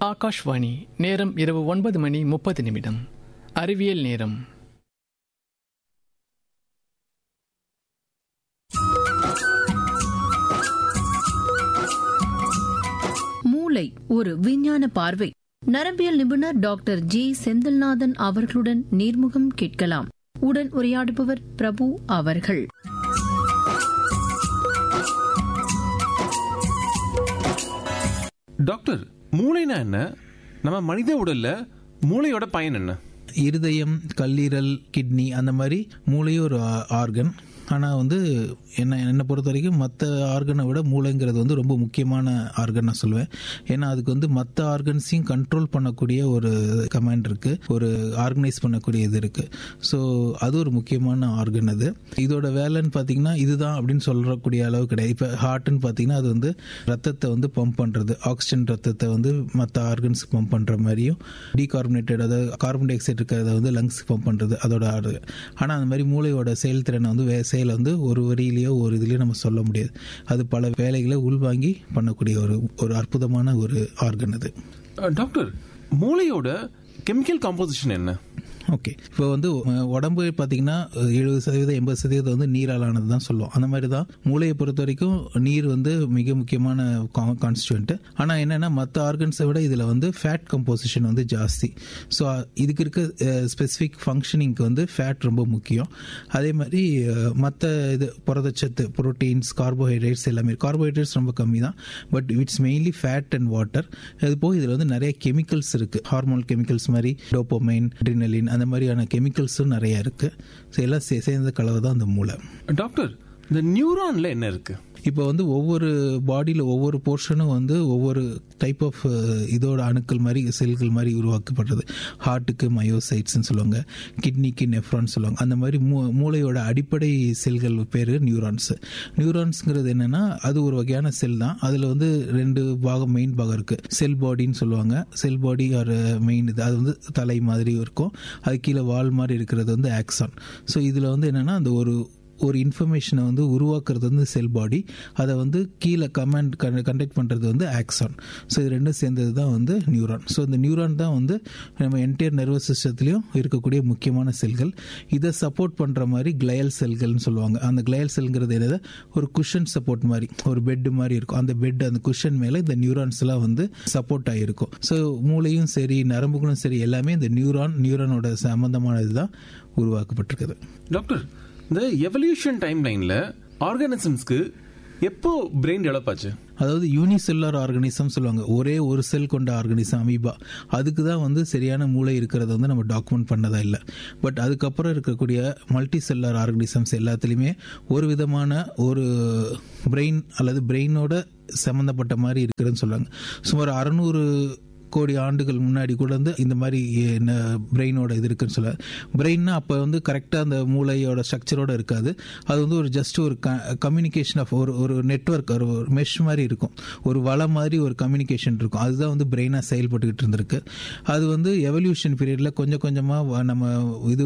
ஆகாஷ்வாணி. நேரம் இரவு 9:30. அறிவியல் நேரம். மூளை ஒரு விஞ்ஞான பார்வை. நரம்பியல் நிபுணர் டாக்டர் ஜி செந்தில்நாதன் அவர்களுடன் நேர்முகம் கேட்கலாம். உடன் உரையாடுபவர் பிரபு அவர்கள். டாக்டர், மூளைனா என்ன? நம்ம மனித உடல்ல மூளையோட பயன் என்ன? இருதயம், கல்லீரல், கிட்னி அந்த மாதிரி மூளையும் ஒரு ஆர்கன். ஆனால் என்னை பொறுத்த வரைக்கும் மற்ற ஆர்கனை விட மூளைங்கிறது ரொம்ப முக்கியமான ஆர்கன் நான் சொல்லுவேன். ஏன்னா அதுக்கு மற்ற ஆர்கன்ஸையும் கண்ட்ரோல் பண்ணக்கூடிய ஒரு கமாண்ட் இருக்குது, ஒரு ஆர்கனைஸ் பண்ணக்கூடிய இது இருக்குது. ஸோ அது ஒரு முக்கியமான ஆர்கன். அது இதோட வேலைன்னு பார்த்தீங்கன்னா இதுதான் அப்படின்னு சொல்லக்கூடிய அளவு கிடையாது. இப்போ ஹார்ட்னு பார்த்தீங்கன்னா அது ரத்தத்தை பம்ப் பண்ணுறது, ஆக்சிஜன் ரத்தத்தை மற்ற ஆர்கன்ஸ் பம்ப் பண்ணுற மாதிரியும், டீகார்பனேட்டட் அதாவது கார்பன் டை ஆக்சைடு இருக்கிறத லங்ஸ் பம்ப் பண்ணுறது அதோட ஆர்கன். ஆனால் அந்த மாதிரி மூளையோட செயல்திறனை செயலை ஒரு வரியிலேயோ ஒரு இதுலேயோ நம்ம சொல்ல முடியாது. அது பல வேலைகளை உள்வாங்கி பண்ணக்கூடிய ஒரு அற்புதமான ஒரு ஆர்கன் அது. டாக்டர், மூளையோட கெமிக்கல் காம்போசிஷன் என்ன? ஓகே, இப்போ உடம்பு பார்த்தீங்கன்னா 70% 80% நீரால் ஆனது தான் சொல்லுவோம். அந்த மாதிரி தான் மூளையை பொறுத்த வரைக்கும் நீர் மிக முக்கியமான கான்ஸ்டியூண்ட். ஆனால் என்னென்னா மற்ற ஆர்கன்ஸை விட இதில் ஃபேட் கம்போசிஷன் ஜாஸ்தி. ஸோ இதுக்கு இருக்க ஸ்பெசிஃபிக் ஃபங்க்ஷனிங்க்கு ஃபேட் ரொம்ப முக்கியம். அதே மாதிரி மற்ற இது புரதச்சத்து, புரோட்டீன்ஸ், கார்போஹைட்ரேட்ஸ் எல்லாமே. கார்போஹைட்ரேட்ஸ் ரொம்ப கம்மி தான், but it's mainly fat and water. அது போக இதில் நிறைய கெமிக்கல்ஸ் இருக்குது, ஹார்மோன் கெமிக்கல்ஸ் மாதிரி டோபமைன், அட்ரினலின், அந்த மாதிரியான கெமிக்கல்ஸும் நிறைய இருக்கு. எல்லாம் சேர்ந்த கலவை தான் அந்த மூளை. டாக்டர், இந்த நியூரான்ல என்ன இருக்கு? இப்போ ஒவ்வொரு பாடியில் ஒவ்வொரு போர்ஷனும் ஒவ்வொரு டைப் ஆஃப் இதோட அணுக்கள் மாதிரி, செல்கள் மாதிரி உருவாக்கப்படுறது. ஹார்ட்டுக்கு மயோசைட்ஸ்ன்னு சொல்லுவாங்க, கிட்னிக்கு நெஃப்ரான் சொல்லுவாங்க. அந்த மாதிரி மூளையோட அடிப்படை செல்கள் பேர் நியூரான்ஸ். நியூரான்ஸ்ங்கிறது என்னன்னா அது ஒரு வகையான செல் தான். அதில் 2 பாகம், மெயின் பாகம் இருக்கு. செல் பாடின்னு சொல்லுவாங்க. செல் பாடி ஒரு மெயின் இது, அது தலை மாதிரி இருக்கும். அது கீழே வால் மாதிரி இருக்கிறது ஆக்சான். ஸோ இதில் என்னன்னா அந்த ஒரு இன்ஃபர்மேஷனை உருவாக்குறது செல் பாடி, அதை கீழே கண்டக்ட் பண்ணுறது ஆக்சான். ஸோ இது ரெண்டும் சேர்ந்தது தான் நியூரான். ஸோ இந்த நியூரான் தான் நம்ம என்டையர் நர்வஸ் சிஸ்டத்துலையும் இருக்கக்கூடிய முக்கியமான செல்கள். இதை சப்போர்ட் பண்ணுற மாதிரி கிளையல் செல்கள்னு சொல்லுவாங்க. அந்த கிளையல் செல்ங்கிறது என்னது, ஒரு குஷன் சப்போர்ட் மாதிரி, ஒரு பெட் மாதிரி இருக்கும். அந்த பெட், அந்த குஷன் மேலே இந்த நியூரான்ஸ் எல்லாம் சப்போர்ட் ஆகிருக்கும். ஸோ மூளையும் சரி, நரம்புகளும் சரி, எல்லாமே இந்த நியூரானோட சம்பந்தமானது தான் உருவாக்கப்பட்டிருக்குது. டாக்டர், இந்த எவல்யூஷன் டைம் லைன்ல ஆர்கானிசம்ஸ்க்கு எப்போ பிரெயின் டெவலப் ஆச்சு? அதாவது யூனிசெல்லுலர் ஆர்கானிசம் சொல்லுவாங்க, ஒரே ஒரு செல் கொண்ட ஆர்கானிசம் அமீபா. அதுக்கு தான் சரியான மூளை இருக்கிறத நம்ம டாக்குமெண்ட் பண்ணதா இல்லை. பட் அதுக்கப்புறம் இருக்கக்கூடிய மல்டி செல்லுலர் ஆர்கானிசம்ஸ் எல்லாத்துலேயுமே ஒரு விதமான ஒரு பிரெயின் அல்லது பிரெயினோட சம்மந்தப்பட்ட மாதிரி இருக்கிறதுன்னு சொல்லுவாங்க. சுமார் 600 கோடி ஆண்டுகள் முன்னாடி கூட இந்த மாதிரி பிரெயினோட இது இருக்குன்னு சொல்ல. பிரெயின்னா அப்போ கரெக்டாக அந்த மூளையோட ஸ்ட்ரக்சரோட இருக்காது. அது ஒரு ஜஸ்ட் ஒரு கம்யூனிகேஷன் ஆஃப் ஒரு நெட்வொர்க், ஒரு மெஷ் மாதிரி இருக்கும், ஒரு வலை மாதிரி ஒரு கம்யூனிகேஷன் இருக்கும். அதுதான் பிரெயினாக செயல்பட்டுக்கிட்டு இருந்திருக்கு. அது எவல்யூஷன் பீரியடில் கொஞ்சம் கொஞ்சமாக நம்ம இது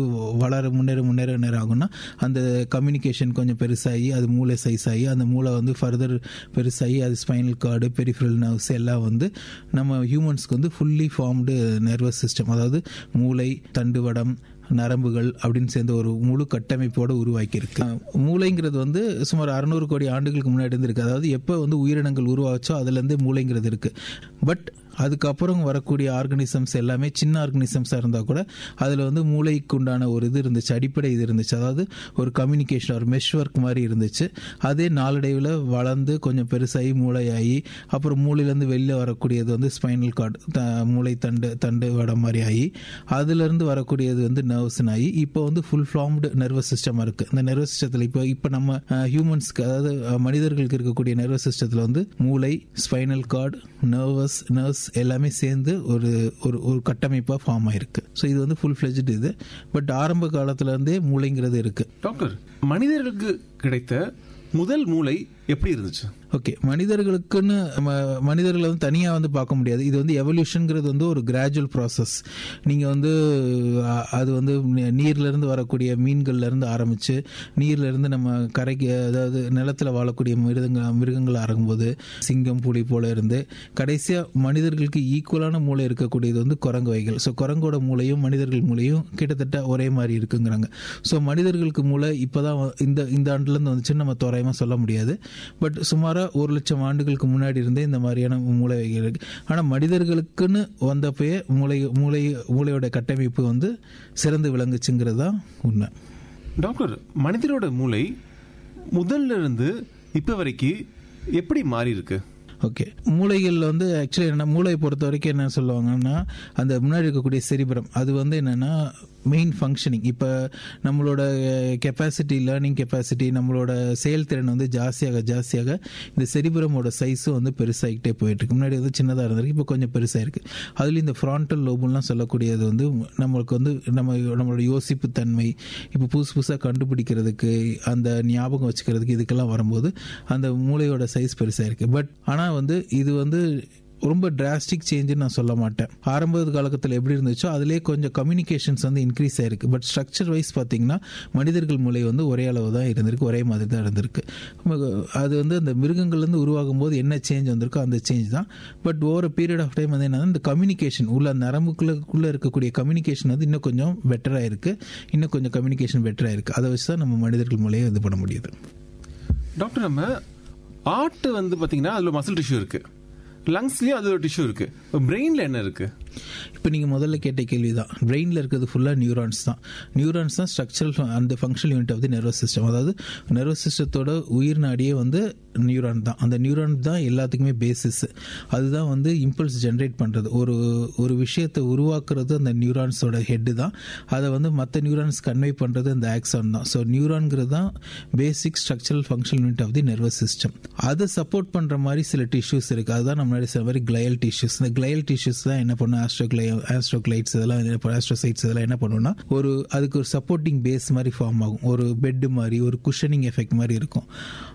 முன்னேற ஆகும்னா அந்த கம்யூனிகேஷன் கொஞ்சம் பெருசாகி அது மூளை சைஸ் ஆகி அந்த மூளை ஃபர்தர் பெருசாகி அது ஸ்பைனல் கார்டு, பெரிஃபரல் நர்வ்ஸ் எல்லாம் நம்ம ஹியூமன்ஸ்க்கு ஃபுல்லி ஃபார்ம்டு நர்வஸ் சிஸ்டம், அதாவது மூளை, தண்டுவடம், நரம்புகள் அப்படின்னு சேர்ந்து ஒரு முழு கட்டமைப்போடு உருவாக்கி இருக்கு. மூளைங்கிறது சுமார் 600 கோடி ஆண்டுகளுக்கு முன்னாடி இருக்கு. அதாவது எப்போ உயிரினங்கள் உருவாச்சோ அதுலேருந்தே மூளைங்கிறது இருக்கு. பட் அதுக்கப்புறம் வரக்கூடிய ஆர்கானிசம்ஸ் எல்லாமே சின்ன ஆர்கானிசம்ஸாக இருந்தால் கூட அதில் மூளைக்கு உண்டான ஒரு இது இருந்துச்சு, அடிப்படை இது இருந்துச்சு. அதாவது ஒரு கம்யூனிகேஷன், ஒரு மெஷ் ஒர்க் மாதிரி இருந்துச்சு. அதே நாளடைவில் வளர்ந்து கொஞ்சம் பெருசாகி மூளையாகி அப்புறம் மூளையிலேருந்து வெளியில் வரக்கூடியது ஸ்பைனல் கார்டு, மூளை தண்டு வடம் மாதிரி ஆகி அதுலேருந்து வரக்கூடியது நர்வ்ஸ்னு ஆகி இப்போ ஃபுல் ஃபார்ம்டு நர்வஸ் சிஸ்டமாக இருக்குது. இந்த நர்வஸ் சிஸ்டத்தில் இப்போ நம்ம ஹியூமன்ஸ்க்கு, அதாவது மனிதர்களுக்கு இருக்கக்கூடிய நர்வஸ் சிஸ்டத்தில் மூளை, ஸ்பைனல் கார்டு, நர்வ்ஸ் எல்லாமே சேர்ந்து ஒரு கட்டமைப்பாக ஃபார்ம் ஆயிருக்கு. ஸோ இது ஃபுல் ஃபிளெஜ்டு இது. பட் ஆரம்ப காலத்துல இருந்தே மூளைங்கிறது இருக்கு. டாக்டர், மனிதர்களுக்கு கிடைத்த முதல் மூளை எப்படி இருந்துச்சு? ஓகே, மனிதர்களுக்குன்னு மனிதர்களை வந்து தனியாக வந்து பார்க்க முடியாது. இது வந்து எவல்யூஷன்ங்கிறது வந்து ஒரு கிராஜுவல் ப்ராசஸ். நீங்கள் வந்து அது வந்து நீர்லேருந்து வரக்கூடிய மீன்கள்லேருந்து ஆரம்பித்து நீர்லேருந்து நம்ம கரைக்கு, அதாவது நிலத்தில் வாழக்கூடிய மிருகங்கள் ஆரம்பும்போது சிங்கம் புலி போல இருந்து கடைசியாக மனிதர்களுக்கு ஈக்குவலான மூளை இருக்கக்கூடியது வந்து குரங்கு வகைகள். ஸோ குரங்கோட மூளையும் மனிதர்கள் மூளையும் கிட்டத்தட்ட ஒரே மாதிரி இருக்குங்கிறாங்க. ஸோ மனிதர்களுக்கு மூளை இப்போதான் இந்த ஆண்டுலேருந்து வந்துச்சுன்னு நம்ம தோராயமாக சொல்ல முடியாது. பட் சுமாராக 1,00,000 ஆண்டுகளுக்கு முன்னாடி இருந்தே இந்த மாதிரியான மூளை வகைகள் இருக்கு. ஆனால் மனிதர்களுக்குன்னு வந்தப்பயே மூளையோட கட்டமைப்பு வந்து சிறந்து விளங்குச்சுங்கிறது தான் உண்மை. டாக்டர், மனிதனோட மூளை முதல்ல இருந்து இப்போ வரைக்கும் எப்படி மாறி இருக்கு? ஓகே, மூளைகள் வந்து ஆக்சுவலி என்ன, மூளையை பொறுத்த வரைக்கும் என்ன சொல்லுவாங்கன்னா, அந்த முன்னாடி இருக்கக்கூடிய செரிபிரம் அது வந்து என்னன்னா மெயின் ஃபங்க்ஷனிங். இப்போ நம்மளோட கெப்பாசிட்டி, லேர்னிங் கெப்பாசிட்டி, நம்மளோட செயல்திறன் வந்து ஜாஸ்தியாக இந்த செரிபிரமோட சைஸும் வந்து பெருசாகிட்டே போயிட்டு இருக்கு. முன்னாடி வந்து சின்னதாக இருந்திருக்கு, இப்போ கொஞ்சம் பெருசாக இருக்கு. அதுலேயும் இந்த ஃப்ரான்டல் லோபுலாம் சொல்லக்கூடியது வந்து நம்மளுக்கு வந்து நம்மளோட யோசிப்பு தன்மை, இப்போ புதுசாக கண்டுபிடிக்கிறதுக்கு, அந்த ஞாபகம் வச்சுக்கிறதுக்கு, இதுக்கெல்லாம் வரும்போது அந்த மூளையோட சைஸ் பெருசாக இருக்கு. பட் ஆனால் வந்து இது வந்து ரொம்ப டிராஸ்டிக் சேஞ்சுன்னு நான் சொல்ல மாட்டேன். ஆரம்ப காலகட்டத்தில் எப்படி இருந்துச்சோ அதிலே கொஞ்சம் கம்யூனிகேஷன்ஸ் வந்து இன்க்ரீஸ் ஆயிருக்கு. பட் ஸ்ட்ரக்சர் வைஸ் பார்த்தீங்கன்னா மனிதர்கள் மூளை வந்து ஒரே அளவு தான் இருந்திருக்கு, ஒரே மாதிரி தான் இருந்திருக்கு. அது வந்து அந்த மிருகங்கள்லேருந்து உருவாகும் போது என்ன சேஞ்ச் வந்திருக்கோ அந்த சேஞ்ச் தான். But over period of time வந்து என்னன்னா இந்த கம்யூனிகேஷன் உள்ள நரம்புக்குள்ளே இருக்கக்கூடிய கம்யூனிகேஷன் வந்து இன்னும் கொஞ்சம் பெட்டராக இருக்கு, இன்னும் கொஞ்சம் கம்யூனிகேஷன் பெட்டராக இருக்கு. அதை வச்சு தான் நம்ம மனிதர்கள் மூளையை இது பண்ண முடியுது. டாக்டர், நம்ம ஆர்ட் வந்து பார்த்தீங்கன்னா அதில் மசில் டிஷ்யூ இருக்கு, லங்ஸ்லயும் அது ஒரு டிஷ்யூ இருக்கு, பிரெயின்ல என்ன இருக்கு? இப்போ நீங்கள் முதல்ல கேட்ட கேள்வி தான். பிரெயினில் இருக்கிறது ஃபுல்லாக நியூரான்ஸ் தான். நியூரான்ஸ் தான் ஸ்ட்ரக்சரல் அந்த functional unit of the nervous system. அதாவது நர்வஸ் சிஸ்டத்தோட உயிர் நாடியே வந்து நியூரான் தான். அந்த நியூரான் தான் எல்லாத்துக்குமே பேசிஸ். அதுதான் வந்து இம்பல்ஸ் ஜென்ரேட் பண்ணுறது. ஒரு விஷயத்தை உருவாக்குறது அந்த நியூரான்ஸோட ஹெட்டு தான். அதை வந்து மற்ற நியூரான்ஸ் கன்வே பண்ணுறது அந்த ஆக்சான் தான். ஸோ நியூரான்ங்கிறது தான் பேசிக் structural functional unit of the nervous system. அதை சப்போர்ட் பண்ணுற மாதிரி சில டிஷ்யூஸ் இருக்குது. அதுதான் நம்ம சொன்ன மாதிரி கிளையல் டிஷ்யூஸ். இந்த கிளையல் டிஷ்யூஸ் தான் என்ன பண்ணும், ஆஸ்ட்ரோக்ளைட்ஸ் இதெல்லாம், ஆஸ்ட்ரோசைட்ஸ் இதெல்லாம் என்ன பண்ணுன்னா அதுக்கு ஒரு சப்போர்ட்டிங் பேஸ் மாதிரி ஃபார்ம் ஆகும். ஒரு பெட் மாதிரி, ஒரு குஷனிங் எஃபெக்ட் மாதிரி இருக்கும்.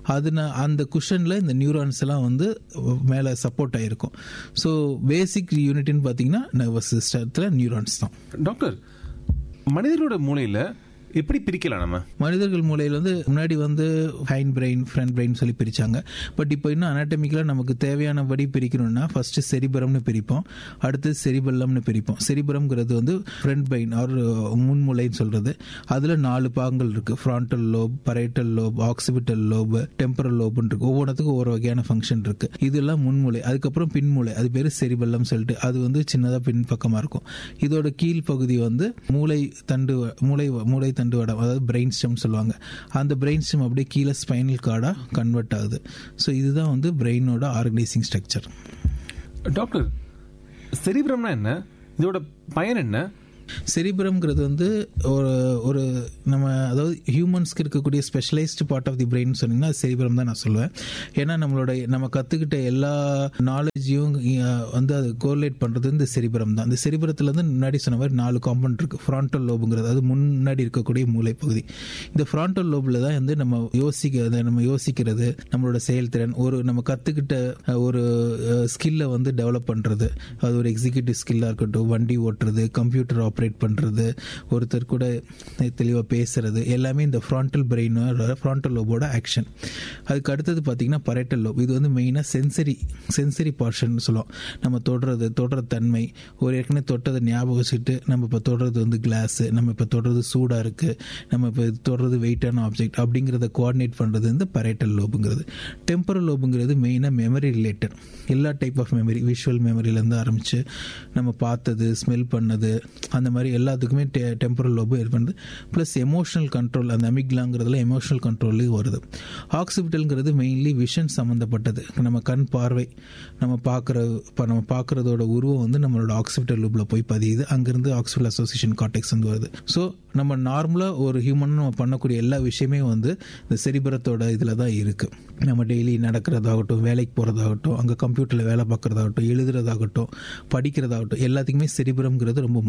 அந்த குஷனில் இந்த நியூரான்ஸ் எல்லாம் வந்து மேலே சப்போர்ட் ஆகிருக்கும். ஸோ பேசிக் யூனிட்னு பார்த்தீங்கன்னா நர்வஸ் சிஸ்டத்தில் நியூரான்ஸ் தான். டாக்டர், மனிதர்களோட மூளையில் எப்படி பிரிக்கலாம்? நம்ம மனிதர்கள் மூளையில் வந்து முன்னாடி வந்து ஹைண்ட் பிரெயின், ஃப்ரண்ட் பிரெயின் சொல்லி பிரிச்சாங்க. பட் இப்போ இன்னும் அனாட்டமிக்கலாக நமக்கு தேவையானபடி பிரிக்கணும்னா ஃபர்ஸ்ட் செரிபரம்னு பிரிப்போம், அடுத்து செரிபெல்லம்னு பிரிப்போம். செரிபரம்ங்கிறது வந்து ஃப்ரண்ட் பிரெயின் ஆர் முன்மூளைன்னு சொல்றது. அதில் 4 பாகங்கள் இருக்கு. Frontal lobe, பரேட்டல் lobe, occipital lobe, temporal லோப்னு இருக்கு. ஒவ்வொன்றத்துக்கும் ஒவ்வொரு வகையான ஃபங்க்ஷன் இருக்கு. இதெல்லாம் முன்மூளை. அதுக்கப்புறம் பின்மூளை, அது பேர் செரிபெல்லம் சொல்லிட்டு, அது வந்து சின்னதாக பின் பக்கமாக இருக்கும். இதோட கீழ் பகுதி வந்து மூளை தண்டு வடம், அதாவது பிரெயின் ஸ்டெம் சொல்லுவாங்க. அந்த பிரெயின் ஸ்டெம் அப்படியே கீழே ஸ்பைனல் கார்டா கன்வெர்ட் ஆகுது. ஸோ இதுதான் வந்து பிரெயினோட ஆர்கனைசிங் ஸ்ட்ரக்சர். டாக்டர், செரிபிரம்னா என்ன? இதோட பயன் என்ன? செரிபிரம்ங்கிறது வந்து ஒரு நம்ம, அதாவது ஹியூமன்ஸ்க்கு இருக்கக்கூடிய specialised part of the brain சொன்னீங்கன்னா செரிபிரம் தான் நான் சொல்லுவேன். ஏன்னா நம்ம கற்றுக்கிட்ட எல்லா நாலேஜையும் வந்து அது கோரிலேட் பண்ணுறது இந்த செரிபிரம் தான். இந்த செரிபிரத்தில் வந்து முன்னாடி சொன்ன மாதிரி 4 காம்பவுண்ட் இருக்குது. ஃப்ரான்டல் லோபுங்கிறது அது முன்னாடி இருக்கக்கூடிய மூளை பகுதி. இந்த ஃப்ரான்டல் லோபில் தான் வந்து நம்ம யோசிக்கிறது, நம்மளோட செயல்திறன், நம்ம கற்றுக்கிட்ட ஒரு ஸ்கில்லை வந்து டெவலப் பண்ணுறது. அது ஒரு எக்ஸிக்யூட்டிவ் ஸ்கில்லாக இருக்கட்டும், வண்டி ஓட்டுறது, கம்ப்யூட்டர் ஆப்ரேட் பண்ணுறது, ஒருத்தர் கூட தெளிவாக பேசுறது, எல்லாமே இந்த ஃப்ரான்டல் பிரெயினோட ஃப்ரான்டல் லோபோட ஆக்ஷன். அதுக்கு அடுத்தது பார்த்தீங்கன்னா பரேட்டல் லோப். இது வந்து மெயினாக சென்சரி பார்ஷன் சொல்லுவோம். நம்ம தொடுற தன்மை, ஒரு ஏற்கனவே தொட்டதை ஞாபகம் வச்சுட்டு நம்ம இப்போ தொடுறது வந்து கிளாஸு, நம்ம இப்போ தொடுறது சூடாக இருக்குது, நம்ம இப்போ தொடுறது வெயிட்டான ஆப்ஜெக்ட் அப்படிங்கிறத கோஆர்டினேட் பண்ணுறது இந்த பரேட்டல் லோபுங்கிறது. டெம்பரல் லோபுங்கிறது மெயினாக மெமரி ரிலேட்டட். எல்லா டைப் ஆஃப் மெமரி, விஷுவல் மெமரியிலேருந்து ஆரம்பித்து நம்ம பார்த்தது, ஸ்மெல் பண்ணது, அந்த மாதிரி எல்லாத்துக்குமே டெம்பரல் லோபு இது பண்ணுது. ப்ளஸ் எமோஷனல் கண்ட்ரோல், அந்த அமிக்லாங்கிறதுல எமோஷனல் கண்ட்ரோலுக்கு வருது. ஆக்சிபிட்டல்ங்கிறது மெயின்லி விஷன் சம்மந்தப்பட்டது. நம்ம கண் பார்வை, நம்ம பார்க்குறதோட உருவம் வந்து நம்மளோட ஆக்சிபிட்டல் லூப்பில் போய் பதியுது. அங்கேருந்து ஆக்சிபிட்டல் அசோசியேஷன் கார்டெக்ஸ் வந்து வருது. ஸோ நம்ம நார்மலாக ஒரு ஹியூமன் நம்ம பண்ணக்கூடிய எல்லா விஷயமே வந்து இந்த செரிபரத்தோட இதில் தான் இருக்குது. நம்ம டெய்லி நடக்கிறதாகட்டும், வேலைக்கு போகிறதாகட்டும், அங்கே கம்ப்யூட்டரில் வேலை பார்க்குறதாகட்டும், எழுதுறதாகட்டும், படிக்கிறதாகட்டும், எல்லாத்துக்குமே செரிபரம்ங்கிறது ரொம்ப முக்கியமானது.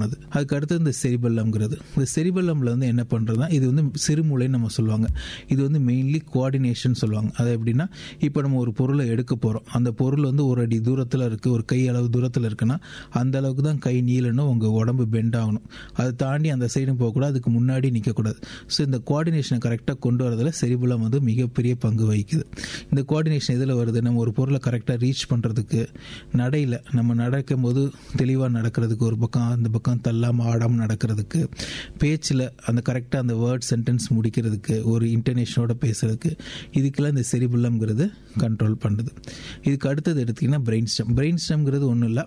முக்கியமானது. அதுக்கு அடுத்து இந்த செரிபெல்லம்ங்கிறது. இந்த செரிபெல்லம்ல வந்து என்ன பண்றதுனா, இது வந்து சிறுமூளைன்னு நம்ம சொல்லுவாங்க. இது வந்து மெயின்லி கோஆர்டினேஷன் சொல்லுவாங்க. அது எப்படின்னா, இப்போ நம்ம ஒரு பொருளை எடுக்க போறோம், அந்த பொருள் வந்து ஒரு அடி தூரத்தில் இருக்கு, ஒரு கை அளவு தூரத்தில் இருக்குன்னா அந்த அளவுக்கு தான் கை நீளணும், உங்க உடம்பு பெண்ட் ஆகணும். அதை தாண்டி அந்த சைடும் போகக்கூடாது, அதுக்கு முன்னாடி நிற்கக்கூடாது. ஸோ இந்த கோஆர்டினேஷனை கரெக்டாக கொண்டு வரதுல செரிபெல்லம் வந்து மிகப்பெரிய பங்கு வகிக்குது. இந்த கோஆர்டினேஷன் எதில் வருது? நம்ம ஒரு பொருளை கரெக்டாக ரீச் பண்ணுறதுக்கு, நடையில் நம்ம நடக்கும் போது தெளிவாக நடக்கிறதுக்கு, ஒரு பக்கம் அந்த பக்கம் தள்ளாமல் ஆடாமல் நடக்கிறதுக்கு, பேச்சில் அந்த கரெக்டாக அந்த வேர்ட் சென்டென்ஸ் முடிக்கிறதுக்கு, ஒரு இன்டர்நேஷனோட பேசுறதுக்கு, இதுக்கெல்லாம் இந்த செரிபெல்லம்ங்கிறது கண்ட்ரோல் பண்ணுது. இதுக்கு அடுத்தது எடுத்திங்கன்னா பிரெயின் ஸ்டெம். பிரெயின் ஸ்டெம்ங்கிறது ஒன்றும் இல்லை,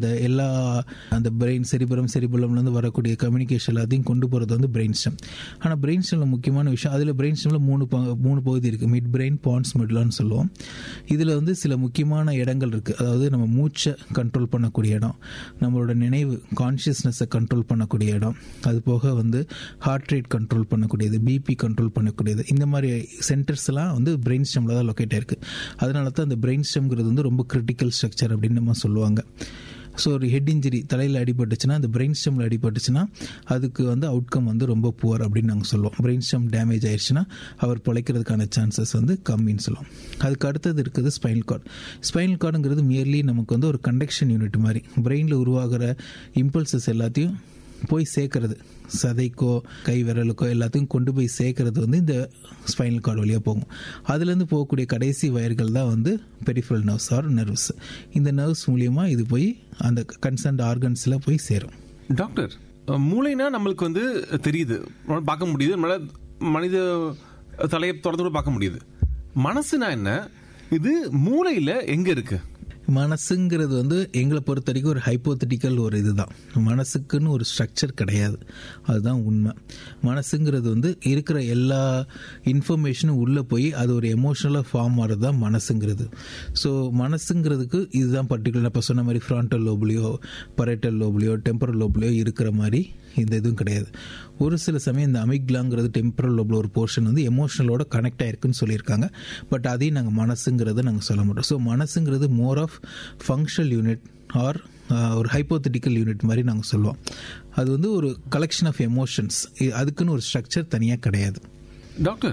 அந்த பிரெயின் செரிபெல்லம்லேருந்து வரக்கூடிய கம்யூனிகேஷன் எல்லாத்தையும் கொண்டு போகிறது வந்து பிரெயின் ஸ்டெம். ஆனால் பிரெயின் ஸ்டெம்மில் முக்கியமான விஷயம், அதில் பிரெயின் ஸ்டெம்மில் மூணு பகுதி இருக்குது. மிட் பிரெயின், பான்ஸ், மிட்லான்னு சொல்லுவோம். இதில் வந்து சில முக்கியமான இடங்கள் இருக்குது. அதாவது நம்ம மூச்சை கண்ட்ரோல் பண்ணக்கூடிய இடம், நம்மளோட நினைவு கான்ஷியஸ்னஸை கண்ட்ரோல் பண்ணக்கூடிய இடம், அது போக வந்து ஹார்ட் ரேட் கண்ட்ரோல் பண்ணக்கூடியது, பிபி கண்ட்ரோல் பண்ணக்கூடியது, இந்த மாதிரி சென்டர்ஸ் எல்லாம் வந்து பிரெயின் ஸ்டெம்மில் தான் லொக்கேட் ஆயிருக்கு. அதனால தான் அந்த பிரெயின் ஸ்டெம்ங்கிறது வந்து ரொம்ப கிரிட்டிக்கல் ஸ்ட்ரக்சர் அப்படின்னு நம்ம சொல்லுவாங்க. ஸோ ஒரு ஹெட் இன்ஜுரி, தலையில் அடிபட்டுச்சுன்னா, அந்த பிரெயின் ஸ்டெம்மில் அடிபட்டுச்சுன்னா அதுக்கு வந்து அவுட்கம் வந்து ரொம்ப புவர் அப்படின்னு நாங்கள் சொல்லுவோம். பிரெயின் ஸ்டெம் டேமேஜ் ஆயிடுச்சுன்னா அவர் பிழைக்கிறதுக்கான சான்சஸ் வந்து கம்மின்னு சொல்லுவோம். அதுக்கு அடுத்தது இருக்குது ஸ்பைனல் கார்டு. ஸ்பைனல் கார்டுங்கிறது மியர்லி நமக்கு வந்து ஒரு கண்டக்ஷன் யூனிட் மாதிரி, பிரெயினில் உருவாகிற இம்பல்சஸ் எல்லாத்தையும் போய் சேர்க்கறது, சதைக்கோ கை விரலுக்கோ எல்லாத்தையும் கொண்டு போய் சேர்க்கறது வந்து இந்த ஸ்பைனல் கார்டு வழியாக போகும். அதுலேருந்து போகக்கூடிய கடைசி வயர்கள் தான் வந்து பெரிஃபரல் நர்வ்ஸ் ஆர் நர்வ்ஸ். இந்த நர்வ்ஸ் மூலியமாக இது போய் அந்த கன்சர்ன்ட் ஆர்கன்ஸில் போய் சேரும். டாக்டர், மூளைனா நம்மளுக்கு வந்து தெரியுது, பார்க்க முடியுது, மனித தலையை தொடர்ந்து பார்க்க முடியுது. மனசுனா என்ன? இது மூளையில் எங்கே இருக்கு? மனசுங்கிறது வந்து எங்களை பொறுத்த வரைக்கும் ஒரு ஹைப்போதெட்டிக்கல் ஒரு இதுதான். மனசுக்குன்னு ஒரு ஸ்ட்ரக்சர் கிடையாது, அதுதான் உண்மை. மனசுங்கிறது வந்து இருக்கிற எல்லா இன்ஃபர்மேஷனும் உள்ளே போய் அது ஒரு எமோஷனலாக ஃபார்ம் ஆகிறது தான் மனசுங்கிறது. ஸோ மனசுங்கிறதுக்கு இதுதான் பர்டிகுலர். இப்போ சொன்ன மாதிரி ஃப்ரான்டல் லோப்லையோ பரேட்டல் லோப்லையோ டெம்பரல் லோப்லையோ இருக்கிற மாதிரி இந்த இதுவும் கிடையாது. ஒரு சில சமயம் இந்த அமிக்லாங்கிறது டெம்பரல் லோப்ல ஒரு போர்ஷன் வந்து எமோஷனலோட கனெக்ட் ஆயிருக்குன்னு சொல்லியிருக்காங்க. பட் அதையும் நாங்கள் மனசுங்கிறத நாங்கள் சொல்ல மாட்டோம். So மனசுங்கிறது more of functional unit R ஒரு ஹைப்போதெட்டிக்கல் யூனிட் மாதிரி நாங்கள் சொல்லுவோம். அது வந்து ஒரு கலெக்ஷன் ஆஃப் எமோஷன்ஸ், அதுக்குன்னு ஒரு ஸ்ட்ரக்சர் தனியாக கிடையாது. டாக்டர்,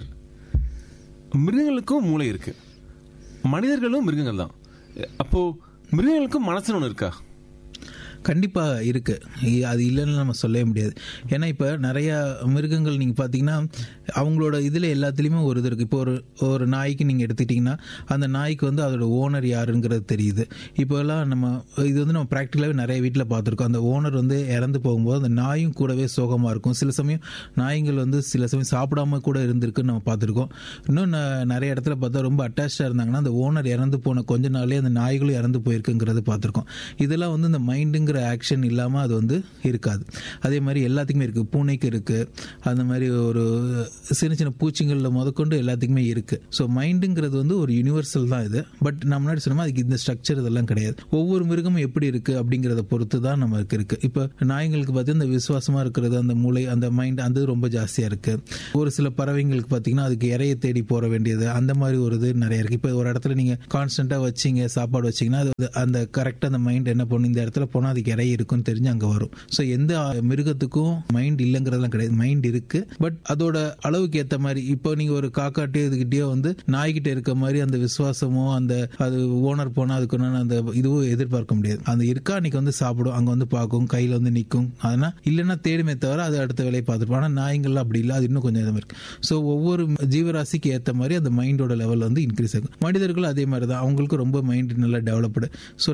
மிருகங்களுக்கும் மூளை இருக்கு, மனிதர்களும் மிருகங்கள் தான். அப்போ மிருகங்களுக்கும் மனசுன்னு ஒன்று இருக்கா? கண்டிப்பாக இருக்குது, அது இல்லைன்னு நம்ம சொல்லவே முடியாது. ஏன்னா இப்போ நிறையா மிருகங்கள் நீங்கள் பார்த்தீங்கன்னா அவங்களோட இதில் எல்லாத்துலேயுமே ஒரு இது இருக்குது. இப்போ ஒரு நாய்க்கு நீங்கள் எடுத்துக்கிட்டிங்கன்னா அந்த நாய்க்கு வந்து அதோட ஓனர் யாருங்கிறது தெரியுது. இப்போல்லாம் இது வந்து நம்ம ப்ராக்டிக்கலாகவே நிறைய வீட்டில் பார்த்துருக்கோம். அந்த ஓனர் வந்து இறந்து போகும்போது அந்த நாயும் கூடவே சோகமாக இருக்கும். சில சமயம் நாய்கள் வந்து சில சமயம் சாப்பிடாம கூட இருந்திருக்குன்னு நம்ம பார்த்துருக்கோம். இன்னும் நிறைய இடத்துல பார்த்தா ரொம்ப அட்டாச்சாக இருந்தாங்கன்னா அந்த ஓனர் இறந்து போன கொஞ்ச நாளே அந்த நாய்களும் இறந்து போயிருக்குங்கிறது பார்த்துருக்கோம். இதெல்லாம் வந்து இந்த மைண்டுங்கிற ஆக்ஷன் இல்லாமல் அது வந்து இருக்காது. அதே மாதிரி எல்லாத்துக்குமே இருக்குது, பூனைக்கு இருக்குது, அந்த மாதிரி ஒரு சின்ன சின்ன பூச்சிகளில் முதற்கொண்டு எல்லாத்துக்குமே இருக்குது. ஸோ மைண்டுங்கிறது வந்து ஒரு யூனிவர்சல் தான் இது. பட் நம்ம முன்னாடி சொன்னோம் அதுக்கு இந்த ஸ்ட்ரக்சர் இதெல்லாம் கிடையாது. ஒவ்வொரு மிருகமும் எப்படி இருக்குது அப்படிங்கிறத பொறுத்து தான் நமக்கு இருக்குது. இப்போ நாய்களுக்கு பார்த்தீங்கன்னா இந்த விசுவாசமாக இருக்கிறது, அந்த மூளை, அந்த மைண்ட், அந்த ரொம்ப ஜாஸ்தியாக இருக்குது. ஒரு சில பறவைங்களுக்கு பார்த்தீங்கன்னா அதுக்கு இறையை தேடி போற வேண்டியது, அந்த மாதிரி ஒரு இது நிறைய இருக்குது. இப்போ ஒரு இடத்துல நீங்கள் கான்ஸ்டண்ட்டாக வச்சிங்க சாப்பாடு வச்சிங்கன்னா அது அந்த கரெக்டாக அந்த மைண்ட் என்ன பண்ணும், இந்த இடத்துல போனால் அதுக்கு இறை இருக்குன்னு தெரிஞ்சு அங்கே வரும். ஸோ எந்த மிருகத்துக்கும் மைண்ட் இல்லைங்கிறதுலாம் கிடையாது, மைண்ட் இருக்கு. பட் அதோட அளவுக்கு ஏற்ற மாதிரி இப்போ நீங்க ஒரு காக்காட்டே இதுகிட்டயோ வந்து நாய்கிட்ட இருக்க மாதிரி அந்த விசுவாசமோ அந்த அது ஓனர் போனால் அதுக்கு அந்த இதுவும் எதிர்பார்க்க முடியாது. அந்த இருக்கா அன்னைக்கு வந்து சாப்பிடும், அங்கே வந்து பார்க்கும், கையில் வந்து நிற்கும். அதனால் இல்லைன்னா தேடுமே தவிர அது அடுத்த வேலையை பார்த்துருப்போம். ஆனால் நாய்கள்லாம் அப்படி இல்லை, அது இன்னும் கொஞ்சம் இதாக இருக்கு. ஸோ ஒவ்வொரு ஜீவராசிக்கு ஏற்ற மாதிரி அந்த மைண்டோட லெவல் வந்து இன்க்ரீஸ் ஆகும். மனிதர்களும் அதே மாதிரி தான், அவங்களுக்கு ரொம்ப மைண்ட் நல்லா டெவலப்டு. ஸோ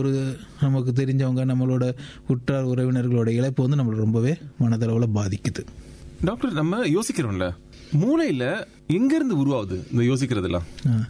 நமக்கு தெரிஞ்சவங்க, நம்மளோட உற்றார் உறவினர்களோட இழப்பு வந்து நம்மளை ரொம்பவே மனதளவில் பாதிக்குது. டாக்டர், நம்ம யோசிக்கிறோம்ல, மூளையில எங்க இருந்து உருவாகுது இந்த யோசிக்கிறதுலாம்?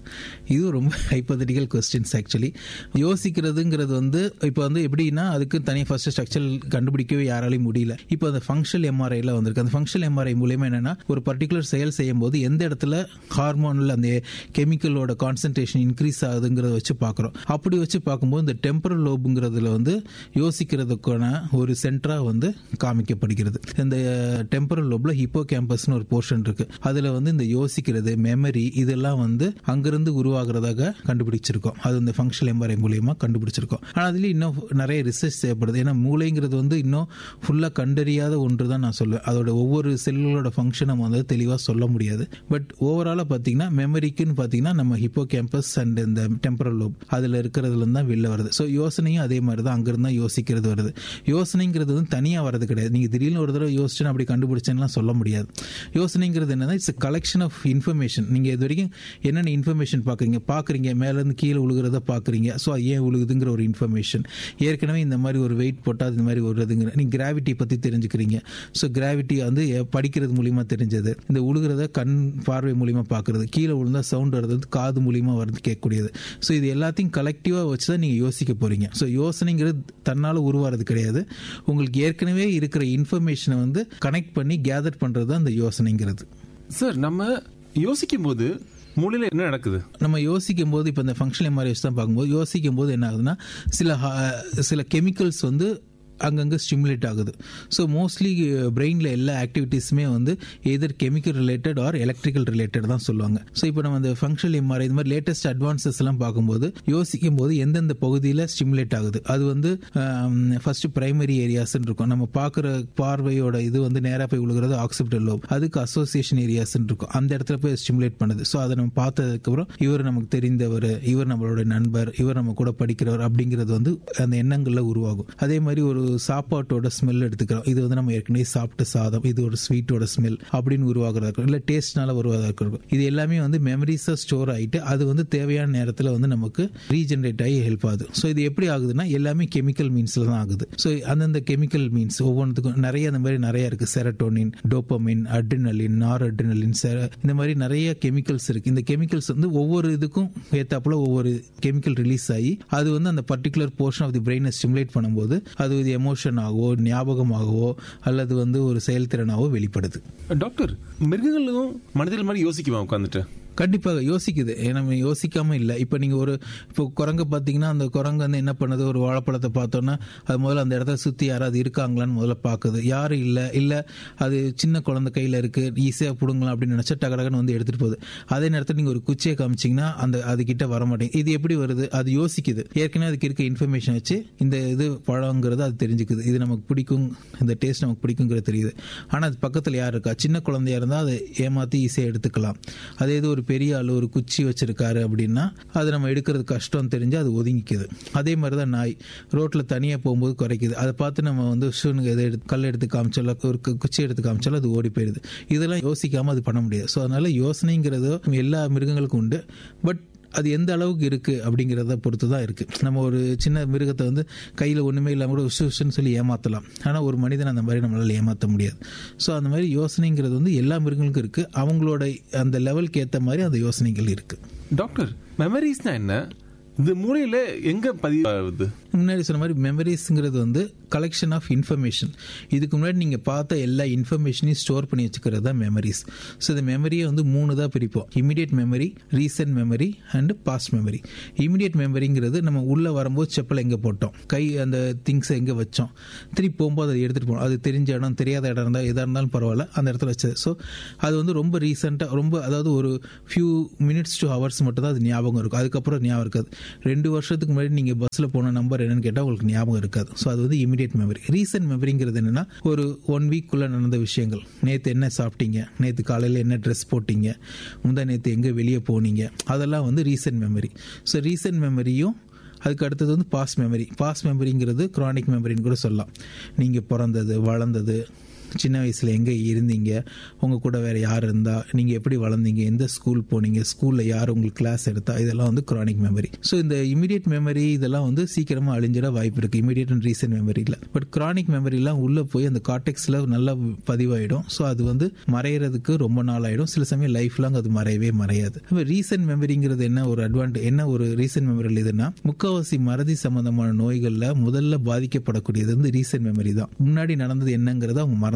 இது ரொம்ப ஹைப்போதெட்டிக்கல் கொஸ்டின்ஸ். ஆக்சுவலி யோசிக்கிறதுங்கிறது வந்து இப்போ வந்து எப்படின்னா அதுக்கு தனியாக ஃபர்ஸ்ட் ஸ்ட்ரக்சர் கண்டுபிடிக்கவே யாராலையும் முடியல. இப்போ அந்த ஃபங்க்ஷனல் எம்ஆர்ஐல வந்திருக்கு. அந்த ஃபங்க்ஷனல் எம்ஆர்ஐ மூலமா என்னன்னா ஒரு பர்டிகுலர் செயல் செய்யும் போது எந்த இடத்துல ஹார்மோனில் அந்த கெமிக்கலோட கான்சன்ட்ரேஷன் இன்க்ரீஸ் ஆகுதுங்கிறத வச்சு பார்க்குறோம். அப்படி வச்சு பார்க்கும்போது இந்த டெம்பரல் லோபுங்கிறதுல வந்து யோசிக்கிறதுக்கான ஒரு சென்டரா வந்து காமிக்கப்படுகிறது. இந்த டெம்பரல் லோப்ல ஹிப்போ கேம்பஸ்னு ஒரு போர்ஷன் இருக்கு. அதுல வந்து இந்த யோசிக்கிறது, மெமரி, இதெல்லாம் வந்து அங்கிருந்து உருவாகிறதாக கண்டுபிடிச்சிருக்கோம். அது இந்த ஃபங்க்ஷனல் எம்ஆர்ஐ மூலியமா கண்டுபிடிச்சிருக்கோம். ஆனால் அதுலேயும் இன்னும் நிறைய ரிசர்ச் தேவைப்படுது. ஏன்னா மூளைங்கிறது வந்து இன்னும் ஃபுல்லாக கண்டறியாத ஒன்று தான் நான் சொல்லுவேன். அதோட ஒவ்வொரு செல்களோட ஃபங்க்ஷனை வந்து தெளிவாக சொல்ல முடியாது. பட் ஓவராலாக பார்த்தீங்கன்னா மெமரிக்குன்னு பார்த்தீங்கன்னா நம்ம ஹிப்போ கேம்பஸ் அண்ட் இந்த டெம்பரல் லோப் அதில் இருக்கிறதுல தான் வெளில வருது. ஸோ யோசனையும் அதே மாதிரி தான், அங்கிருந்து தான் யோசிக்கிறது வருது. யோசனைங்கிறது வந்து தனியாக வரது கிடையாது. நீங்கள் திடீர்னு ஒரு தடவை யோசிச்சு அப்படி கண்டுபிடிச்சேன்னா சொல்ல முடியாது. யோசனைங்கிறது என்னன்னா இட்ஸ் கலெக்ஷன் ஆஃப் இன்ஃபர்மேஷன். நீங்கள் இது வரைக்கும் என்னென்ன இன்ஃபர்மேஷன் பார்க்குறீங்க, மேலேருந்து கீழே உழுகிறத பார்க்குறீங்க. ஸோ அது ஏன் உழுகுதுங்கிற ஒரு இன்ஃபர்மேஷன். ஏற்கனவே இந்த மாதிரி ஒரு வெயிட் போட்டால் இந்த மாதிரி வருதுங்கிற நீங்கள் கிராவிட்டி பற்றி தெரிஞ்சுக்கிறீங்க. ஸோ கிராவிட்டி வந்து படிக்கிறது மூலியமாக தெரிஞ்சது. இந்த உழுகிறத கண் பார்வை மூலியமாக பார்க்குறது, கீழே விழுந்தா சவுண்ட் வர்றது காது மூலியமாக வருது கேட்கக்கூடியது. ஸோ இது எல்லாத்தையும் கலெக்டிவாக வச்சு தான் நீங்கள் யோசிக்க போகிறீங்க. ஸோ யோசனைங்கிறது தன்னால் உருவாகிறது கிடையாது. உங்களுக்கு ஏற்கனவே இருக்கிற இன்ஃபர்மேஷனை வந்து கனெக்ட் பண்ணி கேதர் பண்ணுறது தான் அந்த யோசனைங்கிறது. சார், நம்ம யோசிக்கும் போது மூளையில என்ன நடக்குது? நம்ம யோசிக்கும் போது இப்போ இந்த ஃபங்க்ஷனல் எம்ஆர்ஐ தான் பார்க்கும்போது யோசிக்கும் போது என்ன ஆகுதுன்னா சில கெமிக்கல்ஸ் வந்து அங்கங்கே ஸ்டிமுலேட் ஆகுது. ஸோ மோஸ்ட்லி பிரெயினில் எல்லா ஆக்டிவிட்டீஸுமே வந்து எதர் chemical related R electrical related தான் சொல்லுவாங்க. ஸோ இப்போ நம்ம இந்த ஃபங்க்ஷனல் எம்ஆர்ஐ இந்த மாதிரி லேட்டஸ்ட் அட்வான்சஸ் எல்லாம் பார்க்கும்போது யோசிக்கும் போது எந்தெந்த பகுதியில் ஸ்டிமுலேட் ஆகுது, அது வந்து ஃபர்ஸ்ட் பிரைமரி ஏரியாஸ் இருக்கும். நம்ம பார்க்குற பார்வையோட இது வந்து நேராக போய் விழுகிறது ஆக்சிபிட்டல் லோப், அதுக்கு அசோசியேஷன் ஏரியாஸ் இருக்கும். அந்த இடத்துல போய் ஸ்டிமுலேட் பண்ணுது. ஸோ அதை நம்ம பார்த்ததுக்கப்புறம் இவர் நமக்கு தெரிந்தவர், இவர் நம்மளோட நண்பர், இவர் நம்ம கூட படிக்கிறவர் அப்படிங்கிறது வந்து அந்த எண்ணங்களில் உருவாகும். அதே மாதிரி ஒரு சாப்பாட்டோட ஸ்மெல் எடுத்துக்கிறோம். இது வந்து நம்ம ஏற்கனவே சாப்பிட்ட சாதம், இது ஒரு ஸ்வீட்டோட ஸ்மெல் அப்படின்னு உருவாகிறதா இருக்கும், இல்லை டேஸ்ட்னால உருவாகிறதா இருக்கும். இது எல்லாமே வந்து மெமரிஸா ஸ்டோர் ஆகிட்டு அது வந்து தேவையான நேரத்தில் வந்து நமக்கு ரீஜெனரேட் ஆகி ஹெல்ப் ஆகுது. ஸோ இது எப்படி ஆகுதுன்னா எல்லாமே கெமிக்கல் மீன்ஸ்ல தான் ஆகுது. ஸோ அந்தந்த கெமிக்கல் மீன்ஸ் ஒவ்வொன்றுக்கும் நிறைய அந்த மாதிரி நிறைய இருக்கு. செரட்டோனின், டோபமின், அட்ரினலின், நார் அட்ரினலின், இந்த மாதிரி நிறைய கெமிக்கல்ஸ் இருக்கு. இந்த கெமிக்கல்ஸ் வந்து ஒவ்வொரு இதுக்கும் ஏத்தாப்புல ஒவ்வொரு கெமிக்கல் ரிலீஸ் ஆகி அது வந்து அந்த particular portion of the பிரெயினை stimulate பண்ணும்போது அது எமோஷனாகவோ ஞாபகமாகவோ அல்லது வந்து ஒரு செயல்திறனாகவோ வெளிப்படுது. டாக்டர், மிருகங்களும் மனிதர்கள் மாதிரி யோசிக்குமா உட்காந்துட்டு? கண்டிப்பாக யோசிக்குது. நம்ம யோசிக்காம இல்லை. இப்போ நீங்கள் இப்போ குரங்கு பார்த்தீங்கன்னா அந்த குரங்கு வந்து என்ன பண்ணுது, ஒரு வாழைப்பழத்தை பார்த்தோன்னா அது முதல்ல அந்த இடத்துல சுற்றி யாராவது இருக்காங்களான்னு முதல்ல பார்க்குது. யாரும் இல்லை அது சின்ன குழந்தை கையில் இருக்குது, ஈஸியாக பிடுங்கலாம் அப்படின்னு நினச்சா டகடகன்னு வந்து எடுத்துகிட்டு போகுது. அதே நேரத்தில் நீங்கள் ஒரு குச்சியை காமிச்சிங்கன்னா அது கிட்ட வர மாட்டேங்குது. இது எப்படி வருது? அது யோசிக்குது. ஏற்கனவே அதுக்கு இருக்க இன்ஃபர்மேஷன் வச்சு இந்த இது பழங்கிறது அது தெரிஞ்சுக்குது. இது நமக்கு பிடிக்கும், இந்த டேஸ்ட் நமக்கு பிடிக்குங்கிறது தெரியுது. ஆனால் அது பக்கத்தில் யார் இருக்கா, சின்ன குழந்தையா இருந்தால் அதை ஏமாற்றி ஈஸியாக எடுத்துக்கலாம். அதே இது ஒரு பெரிய ஆள் ஒரு குச்சி வச்சிருக்காரு அப்படின்னா அது நம்ம எடுக்கிறது கஷ்டம் தெரிஞ்சு அது ஒதுங்கிக்குது. அதே மாதிரிதான் நாய் ரோட்ல தனியா போகும்போது குறைக்குது. அதை பார்த்து நம்ம வந்து கல் எடுத்து காமிச்சாலும் ஒரு குச்சி எடுத்து காமிச்சாலும் அது ஓடி போயிருது. இதெல்லாம் யோசிக்காம அது பண்ண முடியாது. ஸோ அதனால யோசனைங்கிறது எல்லா மிருகங்களுக்கும் உண்டு. பட் அது எந்த அளவுக்கு இருக்கு அப்படிங்கிறத பொறுத்து தான் இருக்கு. நம்ம ஒரு சின்ன மிருகத்தை வந்து கையில் ஒண்ணுமே இல்லாம கூட உஷுன்னு சொல்லி ஏமாத்தலாம். ஆனால் ஒரு மனிதன் அந்த மாதிரி நம்மளால ஏமாற்ற முடியாது. ஸோ அந்த மாதிரி யோசனைங்கிறது வந்து எல்லா மிருகங்களுக்கும் இருக்கு. அவங்களோட அந்த லெவலுக்கு ஏற்ற மாதிரி அந்த யோசனைகள் இருக்கு. டாக்டர், மெமரிஸ்னா என்ன? இது மூளையில எங்க பதிவாகுது? முன்னாடி சொன்ன மாதிரி மெமரிஸ்ங்கிறது வந்து கலெக்ஷன் ஆஃப் இன்ஃபர்மேஷன். இதுக்கு முன்னாடி நீங்க பார்த்த எல்லா இன்ஃபர்மேஷனையும் ஸ்டோர் பண்ணி வச்சுக்கிறது தான் மெமரிஸ். ஸோ இந்த மெமரியை வந்து 3 தான் பிரிப்போம். Immediate memory, recent memory and past memory. Immediate மெமரிங்கிறது நம்ம உள்ள வரும்போது செப்பல் எங்க போட்டோம், கை அந்த திங்ஸ் எங்க வச்சோம், திருப்பி போகும்போது அதை எடுத்துட்டு போனோம். அது தெரிஞ்ச இடம் தெரியாத இடம் இருந்தால் எதாக இருந்தாலும் பரவாயில்ல அந்த இடத்துல வச்சது. ஸோ அது வந்து ரொம்ப ரீசெண்டாக அதாவது ஒரு ஃபியூ மினிட்ஸ் to hours மட்டும் தான் அது ஞாபகம் இருக்கும். அதுக்கப்புறம் ஞாபகம் இருக்காது. 2 வருஷத்துக்கு முன்னாடி நீங்க பஸ்ல போன நம்பர் என்னன்னு கேட்டால் உங்களுக்கு ஞாபகம் இருக்காது. ஸோ அது வந்து இமிடியேட் மெமரி. ரீசன்ட் மெமரிங்கிறது என்னன்னா ஒரு 1 வீக்குள்ள நடந்த விஷயங்கள். நேற்று என்ன சாப்பிட்டீங்க, நேற்று காலையில் என்ன ட்ரெஸ் போட்டீங்க, நேற்று எங்கே வெளியே போனீங்க, அதெல்லாம் வந்து ரீசன்ட் மெமரி. ஸோ ரீசன்ட் மெமரியும் அதுக்கு அடுத்தது வந்து பாஸ்ட் மெமரி. பாஸ்ட் மெமரிங்கிறது கிரானிக் மெமரின்னு கூட சொல்லலாம். நீங்கள் பிறந்தது, வளர்ந்தது, சின்ன வயசில் எங்கே இருந்தீங்க, உங்கள் கூட வேறு யார் இருந்தா, நீங்கள் எப்படி வளர்ந்தீங்க, எந்த ஸ்கூல் போனீங்க, ஸ்கூலில் யார் உங்களுக்கு கிளாஸ் எடுத்தா, இதெல்லாம் வந்து கிரானிக் மெமரி. ஸோ இந்த இமீடியட் மெமரி இதெல்லாம் வந்து சீக்கிரமாக அழிஞ்சிட வாய்ப்பு இருக்குது இமீடியட் அண்ட் ரீசன்ட் மெமரியில். பட் கிரானிக் மெமரிலாம் உள்ளே போய் அந்த கார்டெக்ஸில் நல்லா பதிவாயிடும். ஸோ அது வந்து மறையிறதுக்கு ரொம்ப நாள் ஆகிடும். சில சமயம் லைஃப் லாங் அது மறையவே மறையாது. ரீசன்ட் மெமரிங்கிறது என்ன ஒரு என்ன ஒரு ரீசன்ட் மெமரியில் இதுன்னா முக்கால்வாசி மறதி சம்பந்தமான நோய்களில் முதல்ல பாதிக்கப்படக்கூடியது வந்து ரீசன்ட் மெமரி தான். முன்னாடி நடந்தது என்னங்கிறத அவங்க மறந்து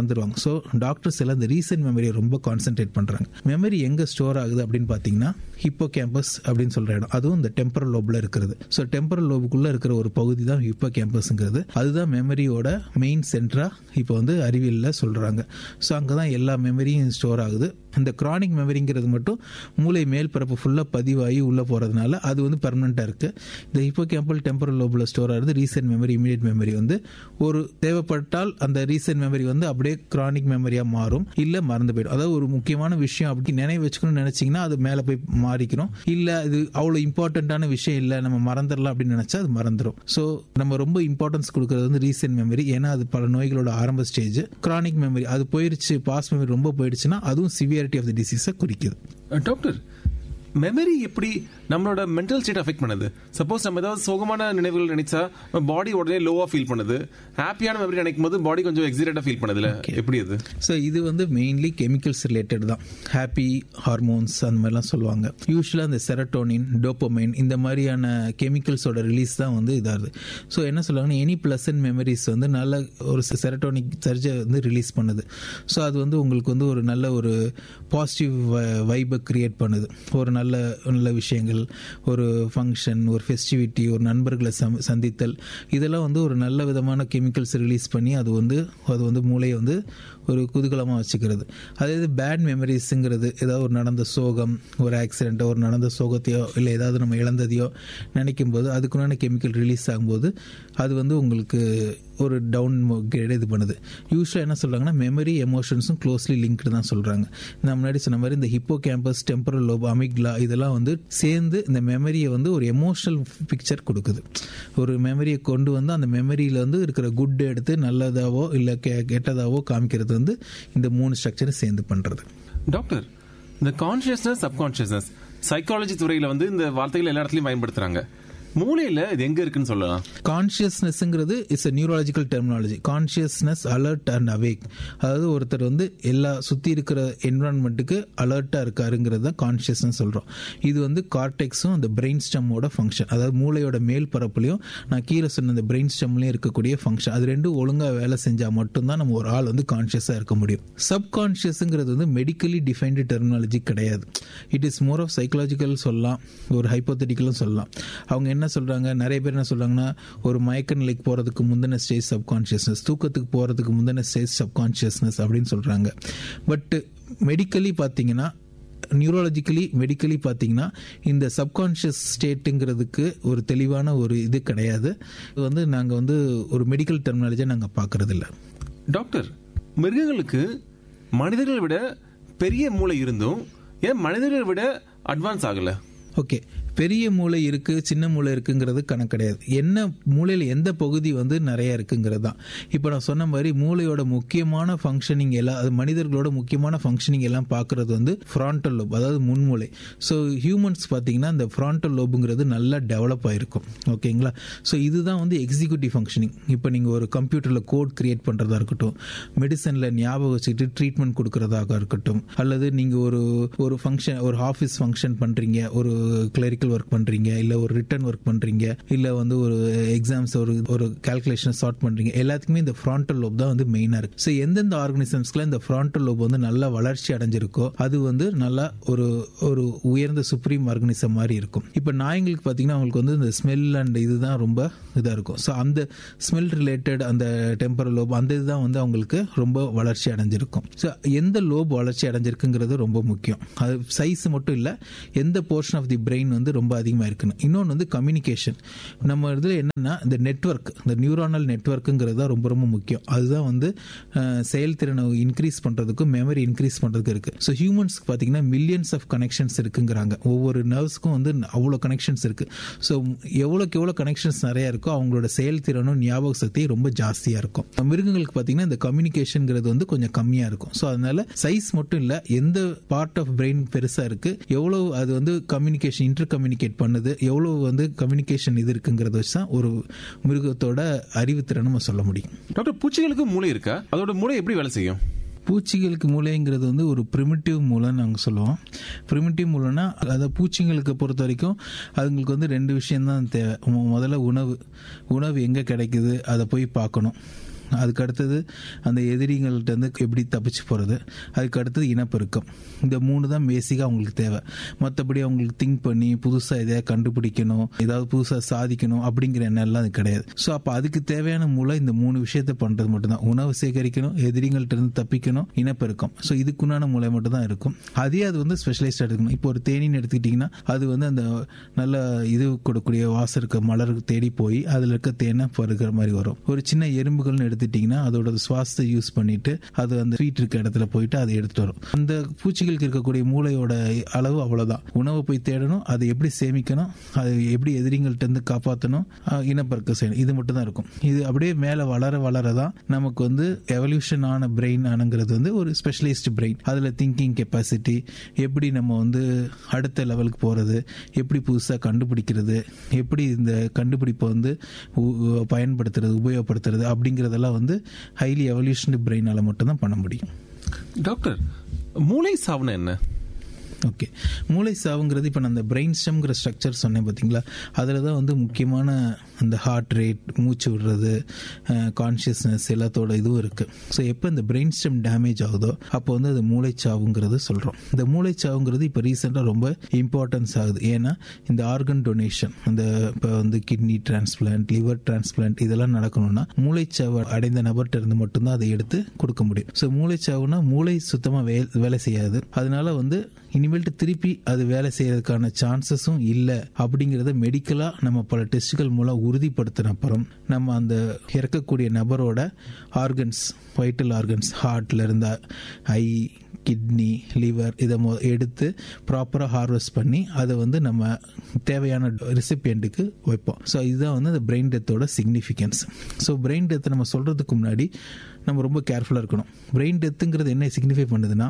மறந்துடுவாங்க. ஸோ டாக்டர்ஸ் எல்லாம் இந்த ரீசென்ட் மெமரியை ரொம்ப கான்சென்ட்ரேட் பண்ணுறாங்க. மெமரி எங்கே ஸ்டோர் ஆகுது அப்படின்னு பார்த்தீங்கன்னா ஹிப்போ கேம்பஸ் அப்படின்னு சொல்கிற இடம், அதுவும் இந்த டெம்பரல் லோபில் இருக்கிறது. ஸோ டெம்பரல் லோபுக்குள்ளே இருக்கிற ஒரு பகுதி தான் ஹிப்போ கேம்பஸ்ங்கிறது. அதுதான் மெமரியோட மெயின் சென்டராக இப்போ வந்து அறிவியலில் சொல்கிறாங்க. ஸோ அங்கே தான் எல்லா மெமரியும் ஸ்டோர் ஆகுது. இந்த கிரானிக் மெமரிங்கிறது மட்டும் மூளை மேல் பரப்பு ஃபுல்லாக பதிவாகி உள்ளே போகிறதுனால அது வந்து பெர்மனெண்ட்டாக இருக்குது. இந்த ஹிப்போ கேம்பல் டெம்பரல் லோபில் ஸ்டோர் ஆகுது ரீசென்ட் மெமரி. இமீடியட் மெமரி வந்து ஒரு தேவைப்பட்டால் அந்த ரீசென்ட் மெமரி வந்து அப்படியே கிரானிக் மெமரியாக மாறும், இல்லை மறந்து போயிடும். அதாவது ஒரு முக்கியமான விஷயம் அப்படி நினைவு வச்சுக்கணும்னு நினச்சிங்கன்னா அது மேலே போய் மாறிக்கிறோம். இல்லை இது அவ்வளோ இம்பார்ட்டண்ட்டான விஷயம் இல்லை நம்ம மறந்துடலாம் அப்படின்னு நினச்சா அது மறந்துடும். ஸோ நம்ம ரொம்ப இம்பார்ட்டன்ஸ் கொடுக்கறது வந்து ரீசென்ட் மெமரி. ஏன்னா அது பல நோய்களோட ஆரம்ப ஸ்டேஜ். கிரானிக் மெமரி அது போயிடுச்சு, பாஸ்ட் மெமரி ரொம்ப போயிடுச்சுன்னா அதுவும் சிவியாரிட்டி ஆஃப் தி டிசீஸை குறிக்குது. டாக்டர், மெமரி எப்படி நம்மளோட மென்டல் ஸ்டேட் அஃபெக்ட் பண்ணுது? சப்போஸ் நம்ம ஏதாவது சோகமான நினைவுகள் நினைச்சா பாடி உடனே லோவா ஃபீல் பண்ணுது, ஹாப்பியான மெமரி நினைக்கும் போது பாடி கொஞ்சம் எக்ஸைட்டடா ஃபீல் பண்ணுதுல, எப்படி அது? ஸோ இது வந்து மெயின்லி கெமிக்கல்ஸ் ரிலேட்டட் தான். ஹாப்பி ஹார்மோன்ஸ் அந்த மாதிரிலாம் சொல்லுவாங்க. யூஸ்வலாக அந்த செரட்டோனின், டோப்பமைன் இந்த மாதிரியான கெமிக்கல்ஸோட ரிலீஸ் தான் வந்து இதாகுது. ஸோ என்ன சொல்லுவாங்கன்னா எனி பிளசன்ட் மெமரிஸ் வந்து நல்ல ஒரு செரட்டோனிக் சர்ஜை வந்து ரிலீஸ் பண்ணுது. ஸோ அது வந்து உங்களுக்கு வந்து ஒரு நல்ல ஒரு பாசிட்டிவ் வைபை கிரியேட் பண்ணுது. ஒரு நல்ல நல்ல விஷயங்கள், ஒரு ஃபங்க்ஷன், ஒரு ஃபெஸ்டிவிட்டி, ஒரு நண்பர்களை சந்தித்தல், இதெல்லாம் வந்து ஒரு நல்ல விதமான கெமிக்கல்ஸ் ரிலீஸ் பண்ணி அது வந்து மூளையை வந்து ஒரு குதூகலமாக வச்சுக்கிறது. அதே பேட் மெமரிஸுங்கிறது ஏதாவது ஒரு நடந்த சோகம், ஒரு ஆக்சிடென்ட்டோ, ஒரு நடந்த சோகத்தையோ இல்லை ஏதாவது நம்ம இழந்ததையோ நினைக்கும் போது அதுக்குண்டான கெமிக்கல் ரிலீஸ் ஆகும்போது அது வந்து உங்களுக்கு ஒரு டவுன் கிரேட் இது பண்ணுது. யூஸ்வலாக என்ன சொல்கிறாங்கன்னா மெமரி எமோஷன்ஸும் க்ளோஸ்லி லிங்க்டு தான் சொல்கிறாங்க. நான் முன்னாடி சொன்ன மாதிரி இந்த hippo campus, temporal lobe, amygdala இதெல்லாம் வந்து சேர்ந்து இந்த மெமரியை வந்து ஒரு எமோஷனல் பிக்சர் கொடுக்குது. ஒரு மெமரியை கொண்டு வந்து அந்த மெமரியில் வந்து இருக்கிற குட் எடுத்து நல்லதாவோ இல்லை கெட்டதாவோ காமிக்கிறது வந்து இந்த 3 ஸ்ட்ரக்சரும் சேர்ந்து பண்ணுறது. டாக்டர், இந்த கான்ஷியஸ்னஸ், சப்கான்ஷியஸ்னஸ் சைக்காலஜி துறையில் வந்து இந்த வார்த்தைகள் எல்லா இடத்துலையும் பயன்படுத்துகிறாங்க. மூளையில இது எங்க இருக்குன்னு சொல்லலாம்? கான்ஷியஸ்னஸ்ங்கிறது it's a neurological terminology. Consciousness, alert and awake. அதாவது ஒருத்தர் வந்து எல்லா சுத்தி இருக்கிற என்விரான்மெண்ட்டுக்கு அலர்ட்டா இருக்காருங்கிறது தான் கான்ஷியஸ்னஸ் சொல்றோம். இது வந்து கார்டெக்ஸும் அந்த பிரெயின் ஸ்டெம்மோட ஃபங்க்ஷன். அதாவது மூளையோட மேல் பரப்புலையும் நான் கீழே சொன்ன அந்த பிரெயின் ஸ்டெம்லயும் இருக்கக்கூடிய ஃபங்க்ஷன், அது ரெண்டும் ஒழுங்கா வேலை செஞ்சா மட்டும்தான் நம்ம ஒரு ஆள் வந்து கான்ஷியஸா இருக்க முடியும். சப்கான்ஷியஸ்ங்கிறது வந்து மெடிக்கலி டிஃபைன்டு டெர்மினாலஜி கிடையாது. It is more of psychological சொல்லலாம், ஒரு ஹைப்போதெட்டிக்கலும் சொல்லலாம். அவங்க என்ன சொல்றாங்க, நிறைய பேர் என்ன சொல்றாங்கன்னா ஒரு மயக்க நிலைக்கு போறதுக்கு முந்தின ஸ்டேஜ் சப்கான்ஷியஸ்னஸ், தூக்கத்துக்கு போறதுக்கு முந்தின ஸ்டேஜ் சப்கான்ஷியஸ்னஸ் அப்படின்னு சொல்றாங்க. பட் மெடிக்கலி பார்த்தீங்கன்னா, நியூரோலஜிக்கலி மெடிக்கலி பார்த்தீங்கன்னா இந்த சப்கான்ஷியஸ் ஸ்டேட்டுங்கிறதுக்கு ஒரு தெளிவான ஒரு இது கிடையாது. இது வந்து நாங்கள் வந்து ஒரு மெடிக்கல் டெர்மினாலஜியை நாங்கள் பார்க்கறது இல்லை. டாக்டர், மிருகங்களுக்கு மனிதர்களை விட பெரிய மூளை இருந்தும் ஏன் மனிதர்களை விட அட்வான்ஸ் ஆகல? ஓகே, பெரிய மூளை இருக்கு, சின்ன மூளை இருக்குங்கிறது கணக்கு கிடையாது. என்ன மூளையில் எந்த பகுதி வந்து நிறைய இருக்குங்கிறது தான். இப்போ நான் சொன்ன மாதிரி மூளையோட முக்கியமான ஃபங்க்ஷனிங் எல்லாம், அது மனிதர்களோட முக்கியமான ஃபங்க்ஷனிங் எல்லாம் பார்க்கறது வந்து ஃப்ரான்டல் லோப், அதாவது முன்மூளை. ஸோ ஹியூமன்ஸ் பார்த்தீங்கன்னா இந்த ஃப்ரான்டல் லோபுங்கிறது நல்லா டெவலப் ஆயிருக்கும். ஓகேங்களா? ஸோ இதுதான் வந்து எக்ஸிக்யூட்டிவ் ஃபங்க்ஷனிங். இப்போ நீங்கள் ஒரு கம்ப்யூட்டரில் கோட் கிரியேட் பண்ணுறதா இருக்கட்டும், மெடிசனில் ஞாபகம் வச்சுக்கிட்டு ட்ரீட்மெண்ட் கொடுக்கறதாக இருக்கட்டும், அல்லது நீங்கள் ஒரு ஃபங்க்ஷன், ஒரு ஆஃபீஸ் ஃபங்க்ஷன் பண்ணுறீங்க, ஒரு கிளரிக்கல் ஒர்க் பண்றீங்க, இல்ல ஒரு ரிட்டன் ஒர்க் பண்றீங்க, இல்ல வந்து ஒரு எக்ஸாம்ஸ் ஒரு கால்குலேஷன் சார்ட் பண்றீங்க, எல்லாத்துக்குமே இந்த ஃப்ரான்டல் லோப் தான் வந்து மெயினா இருக்கு. ஸோ எந்தெந்த ஆர்கனிசம்ஸ்ல இந்த ஃப்ரான்டல் லோப் வந்து நல்லா வளர்ச்சி அடைஞ்சிருக்கோ அது வந்து நல்லா ஒரு உயர்ந்த சுப்ரீம் ஆர்கனிசம் மாதிரி இருக்கும். இப்ப நாய்களுக்கு பாத்தீங்கன்னா அவங்களுக்கு வந்து இந்த ஸ்மெல் அண்ட் இதுதான் ரொம்ப இதா இருக்கும். ஸோ அந்த ஸ்மெல் ரிலேட்டட் அந்த டெம்பரல் லோப் அந்த இதுதான் வந்து அவங்களுக்கு ரொம்ப வளர்ச்சி அடைஞ்சிருக்கும். ஸோ எந்த லோப் வளர்ச்சி அடைஞ்சிருக்குங்கிறது ரொம்ப முக்கியம். அது சைஸ் மட்டும் இல்ல, எந்த போர்ஷன் ஆஃப் தி பிரெயின் வந்து ரொம்ப அதிகமாக இருக்குன்னு. இன்னொன்று வந்து கம்யூனிகேஷன். நம்ம இதில் என்னன்னா இந்த நெட்வொர்க், இந்த நியூரானல் நெட்வொர்க்குங்கிறது தான் ரொம்ப ரொம்ப முக்கியம். அதுதான் வந்து செயல்திறனை இன்க்ரீஸ் பண்ணுறதுக்கும் மெமரி இன்க்ரீஸ் பண்ணுறதுக்கு இருக்கு. ஸோ ஹியூமன்ஸ்க்கு பார்த்தீங்கன்னா மில்லியன்ஸ் ஆஃப் கனெக்ஷன்ஸ் இருக்குங்கிறாங்க. ஒவ்வொரு நர்வ்ஸ்க்கும் வந்து அவ்வளோ கனெக்ஷன்ஸ் இருக்கு. ஸோ எவ்வளோக்கு எவ்வளோ கனெக்ஷன்ஸ் நிறைய இருக்கோ அவங்களோட செயல்திறனும் ஞாபக சக்தியும் ரொம்ப ஜாஸ்தியாக இருக்கும். மிருகங்களுக்கு பார்த்தீங்கன்னா இந்த கம்யூனிகேஷன்ங்கிறது வந்து கொஞ்சம் கம்மியாக இருக்கும். ஸோ அதனால சைஸ் மட்டும் இல்லை, எந்த பார்ட் ஆஃப் பிரெயின் பெருசாக இருக்கு, எவ்வளோ அது வந்து கம்யூனிகேஷன் இன்டர் கம்யூனிகேட் பண்ணுது, எவ்வளவு வந்து கம்யூனிகேஷன் இது இருக்குங்கிறத வச்சு தான் ஒரு மிருகத்தோட அறிவுத்திறன் நம்ம சொல்ல முடியும். டாக்டர், பூச்சிகளுக்கு மூளை இருக்கா? அதோட மூளை எப்படி வேலை செய்யும்? பூச்சிகளுக்கு மூளைங்கிறது வந்து ஒரு பிரிமிட்டிவ் மூளைன்னு நாங்கள் சொல்லுவோம். பிரிமிட்டிவ் மூளைனா அதை பூச்சிங்களுக்கு பொறுத்த வரைக்கும் அதுங்களுக்கு வந்து 2 விஷயம் தான் தேவை. முதல்ல உணவு எங்கே கிடைக்குது அதை போய் பார்க்கணும். அதுக்கு அடுத்தது அந்த எதிரிகள்கிட்ட இருந்து எப்படி தப்பிச்சு போகிறது, அதுக்கு அடுத்தது இனப்பெருக்கம். இந்த 3 தான் பேசிக்காக அவங்களுக்கு தேவை. மற்றபடி அவங்களுக்கு திங்க் பண்ணி புதுசாக எதையாவது கண்டுபிடிக்கணும், ஏதாவது புதுசாக சாதிக்கணும் அப்படிங்கிற எண்ணம் அது கிடையாது. ஸோ அப்போ அதுக்கு தேவையான மூளை இந்த 3 விஷயத்த பண்ணுறது மட்டும்தான். உணவு சேகரிக்கணும், எதிரிகள்கிட்ட இருந்து தப்பிக்கணும், இனப்பெருக்கம். ஸோ இதுக்குண்டான மூளை மட்டும் தான் இருக்கும். அதே அது வந்து ஸ்பெஷலைஸ்டாக எடுக்கணும். இப்போ ஒரு தேனின்னு எடுத்துக்கிட்டிங்கன்னா அது வந்து அந்த நல்ல இது கொடுக்கக்கூடிய வாசம் இருக்க மலருக்கு தேடி போய் அதில் இருக்க தேனை பருகிற மாதிரி வரும். ஒரு சின்ன எறும்புகள்னு எடுத்துட்டிங்கன்னா அதோட சுவாசத்தை யூஸ் பண்ணிட்டு அது அந்த ஸ்வீட் இருக்க இடத்துல போயிட்டு அதை எடுத்துட்டு வரும். அந்த பூச்சிகளுக்கு இருக்கக்கூடிய மூளையோட அளவு அவ்வளவுதான். உணவை போய் தேடணும், அதை எப்படி சேமிக்கணும், அதை எப்படி எதிரிகள்கிட்ட இருந்து காப்பாற்றணும், இனப்பெருக்கம் செய்யணும். இது மட்டும் தான் இருக்கும். இது அப்படியே மேலே வளர வளரதான் நமக்கு வந்து எவல்யூஷன் ஆன பிரெயின் ஆனங்கிறது வந்து ஒரு ஸ்பெஷலைஸ்டு பிரெயின். அதில் திங்கிங் கெப்பாசிட்டி, எப்படி நம்ம வந்து அடுத்த லெவலுக்கு போகிறது, எப்படி புதுசாக கண்டுபிடிக்கிறது, எப்படி இந்த கண்டுபிடிப்பை வந்து பயன்படுத்துறது, உபயோகப்படுத்துறது அப்படிங்கிறதெல்லாம் வந்து ஹைலி எவல்யூஷனரி பிரெயினால மட்டும்தான் பண்ண முடியும். டாக்டர், மூளை சாவுனா என்ன? ஓகே, மூளை சாவுங்கிறது இப்போ நான் அந்த பிரெயின் ஸ்டெம்ங்கிற ஸ்ட்ரக்சர் சொன்னேன் பார்த்தீங்களா, அதில் தான் வந்து முக்கியமான அந்த ஹார்ட் ரேட், மூச்சு விடுறது, கான்ஷியஸ்னஸ் எல்லாத்தோட இதுவும் இருக்குது. ஸோ எப்போ இந்த பிரெயின் ஸ்டெம் டேமேஜ் ஆகுதோ அப்போ வந்து அது மூளைச்சாவுங்கிறது சொல்கிறோம். இந்த மூளைச்சாவுங்கிறது இப்போ ரீசெண்டாக ரொம்ப இம்பார்ட்டன்ஸ் ஆகுது. ஏன்னா இந்த ஆர்கன் டொனேஷன், இந்த இப்போ வந்து கிட்னி டிரான்ஸ்பிளான்ட், லிவர் டிரான்ஸ்பிளான்ட் இதெல்லாம் நடக்கணும்னா மூளைச்சாவு அடைந்த நபர்கிட்ட இருந்து மட்டும்தான் அதை எடுத்து கொடுக்க முடியும். ஸோ மூளைச்சாவுனா மூளை சுத்தமாக வேலை செய்யாது. அதனால வந்து இனிமேல்ட்டு திருப்பி அது வேலை செய்யறதுக்கான சான்சஸும் இல்லை அப்படிங்கிறத மெடிக்கலா நம்ம பல டெஸ்டுகள் மூலம் உறுதிப்படுத்தின அப்புறம் நம்ம அந்த இறக்கக்கூடிய நபரோட ஆர்கன்ஸ், வைட்டல் ஆர்கன்ஸ், ஹார்ட்ல இருந்த ஐ, கிட்னி, லிவர் இதை எடுத்து ப்ராப்பராக ஹார்வெஸ்ட் பண்ணி அதை வந்து நம்ம தேவையான ரெசிபியண்ட்டுக்கு வைப்போம். ஸோ இதுதான் வந்து அந்த பிரெயின் டெத்தோட சிக்னிஃபிகன்ஸ். ஸோ பிரெயின் டெத்தை நம்ம சொல்றதுக்கு முன்னாடி நம்ம ரொம்ப கேர்ஃபுல்லாக இருக்கணும். பிரெயின் டெத்துங்கிறது என்ன சிக்னிஃபை பண்ணுதுன்னா,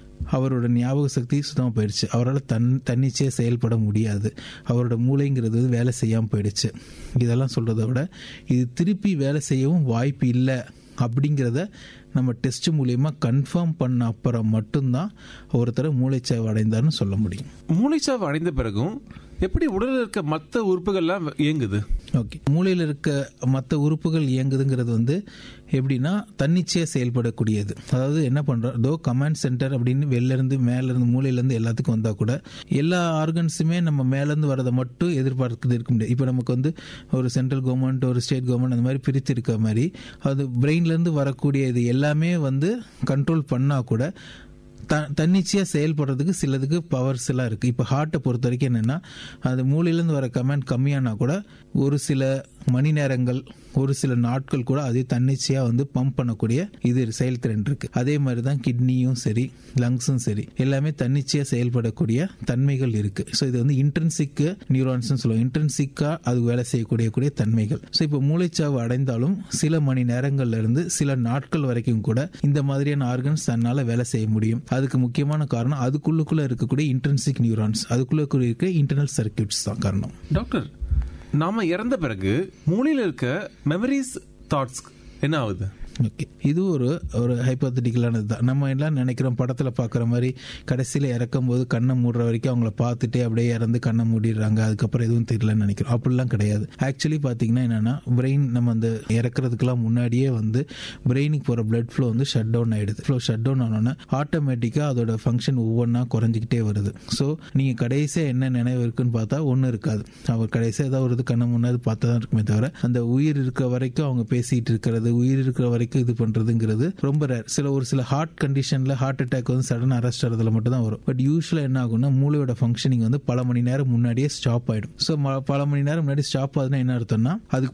அவரோட ஞாபக சக்தி சுத்தமாக போயிடுச்சு, அவரால் தன்னிச்சையாக செயல்பட முடியாது, அவரோட மூளைங்கிறது வேலை செய்யாமல் போயிடுச்சு. இதெல்லாம் சொல்கிறத விட இது திருப்பி வேலை செய்யவும் வாய்ப்பு இல்லை அப்படிங்கிறத நம்ம டெஸ்ட் மூலியமா கன்ஃபார்ம் பண்ண அப்புறம் மட்டும்தான் ஒருத்தர் மூளைச்சாவு அடைந்தார்னு சொல்ல முடியும். மூளைச்சாவு அடைந்த பிறகும் எப்படி உடலில் இருக்க மற்ற உறுப்புகள்லாம் இயங்குது? ஓகே, மூளையில் இருக்க மற்ற உறுப்புகள் இயங்குதுங்கிறது வந்து எப்படின்னா தன்னிச்சையாக செயல்படக்கூடியது. அதாவது என்ன பண்றோம், கமாண்ட் சென்டர் அப்படின்னு வெளில இருந்து மேல இருந்து மூளையில இருந்து எல்லாத்துக்கும் வந்தா கூட எல்லா ஆர்கன்ஸுமே நம்ம மேல இருந்து வரதை மட்டும் எதிர்பார்க்கிறது இருக்க முடியாது. இப்போ நமக்கு வந்து ஒரு சென்ட்ரல் கவர்மெண்ட், ஒரு ஸ்டேட் கவர்மெண்ட் அந்த மாதிரி பிரித்து இருக்க மாதிரி அது பிரெயின்ல இருந்து வரக்கூடிய இது எல்லாமே வந்து கண்ட்ரோல் பண்ணா கூட தன்னிச்சையா செயல்படுறதுக்கு சிலதுக்கு பவர்ஸ் எல்லாம் இருக்கு. இப்ப ஹார்ட்டை பொறுத்த வரைக்கும் என்னன்னா, அது மூளையிலிருந்து வர கமாண்ட் கம்மியானா கூட ஒரு சில மணி நேரங்கள், ஒரு சில நாட்கள் கூட அதே தன்னிச்சையா வந்து பம்ப் பண்ணக்கூடிய இது செயல்திறன் இருக்கு. அதே மாதிரிதான் கிட்னியும் சரி, லங்ஸும் சரி, எல்லாமே தன்னிச்சையா செயல்படக்கூடிய தன்மைகள் இருக்கு. ஸோ இது வந்து இன்ட்ரின்சிக் நியூரான்ஸ் சொல்லுவோம். இன்ட்ரின்சிக்கா அது வேலை செய்யக்கூடிய தன்மைகள். ஸோ இப்போ மூளைச்சாவு அடைந்தாலும் சில மணி நேரங்கள்ல இருந்து சில நாட்கள் வரைக்கும் கூட இந்த மாதிரியான ஆர்கன்ஸ் தன்னால வேலை செய்ய முடியும். அதுக்கு முக்கியமான காரணம் அதுக்குள்ள இருக்கக்கூடிய இன்ட்ரின்சிக் நியூரான்ஸ், அதுக்குள்ள இருக்க இன்டர்னல் சர்க்யூட்ஸ் தான் காரணம். டாக்டர், நாம இறந்த பிறகு மூளையில இருக்க மெமரிஸ், தாட்ஸ் என்ன ஆகுது? ஓகே, இது ஒரு ஹைப்போதெட்டிக்கலானது தான். நம்ம எல்லாம் நினைக்கிறோம் படத்தில் பார்க்குற மாதிரி கடைசியில் இறக்கும் போது கண்ணை மூடுற வரைக்கும் அவங்கள பார்த்துட்டே அப்படியே இறந்து கண்ணை மூடிடுறாங்க, அதுக்கப்புறம் எதுவும் தெரியலன்னு நினைக்கிறோம். அப்படிலாம் கிடையாது. ஆக்சுவலி பார்த்தீங்கன்னா என்னன்னா, பிரெயின் நம்ம அந்த இறக்குறதுக்கெல்லாம் முன்னாடியே வந்து பிரெயினுக்கு போகிற பிளட் ஃப்ளோ வந்து ஷட் டவுன் ஆயிடுது. ஃப்ளோ ஷட் டவுன் ஆனோன்னா ஆட்டோமேட்டிக்காக அதோட ஃபங்க்ஷன் ஒவ்வொன்றா குறைஞ்சிக்கிட்டே வருது. ஸோ நீங்கள் கடைசியாக என்ன நினைவு இருக்குன்னு பார்த்தா ஒன்றும் இருக்காது. அவர் கடைசியாக ஏதாவது ஒரு கண்ணை முன்னாடி பார்த்தா தான் இருக்குமே தவிர அந்த உயிர் இருக்க வரைக்கும் அவங்க பேசிட்டு இருக்கிறது, உயிர் இருக்கிற வரைக்கும் இது பண்றதுங்கிறது ரொம்ப ரேர். ஒரு சில ஹார்ட் கண்டிஷன்ல ஹார்ட் அட்டாக் வந்து சடன் அரெஸ்ட் ஆகிறதுல மட்டும் தான் வரும். பட் யூஸ்வலா என்ன ஆகும்னா, மூளையோட ஃபங்க்ஷனிங் வந்து பல மணி நேரம் முன்னாடியே ஸ்டாப் ஆயிடும். ஸோ பல மணி நேரம் முன்னாடி ஸ்டாப் ஆகுதுன்னா என்ன அர்த்தம்னா, அதுக்கு